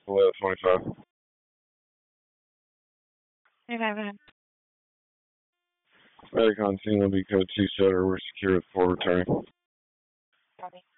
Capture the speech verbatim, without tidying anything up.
eleven twenty-five. Okay, Medicon team will be code two setter. We're secure with forward turn. copy.